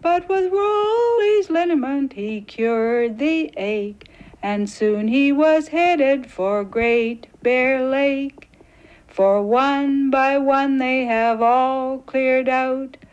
But with Rolly's liniment he cured the ache, and soon he was headed for Great Bear Lake. For one by one they have all cleared out,